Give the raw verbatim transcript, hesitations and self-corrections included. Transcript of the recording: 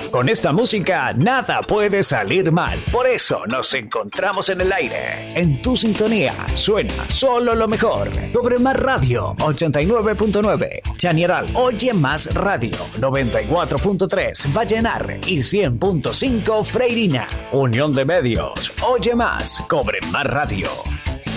Con esta música nada puede salir mal. Por eso nos encontramos en el aire. En tu sintonía suena solo lo mejor. Cobre Más Radio ochenta y nueve punto nueve. Chañaral Oye Más Radio noventa y cuatro punto tres. Vallenar y cien punto cinco Freirina. Unión de Medios. Oye Más. Cobre Más Radio.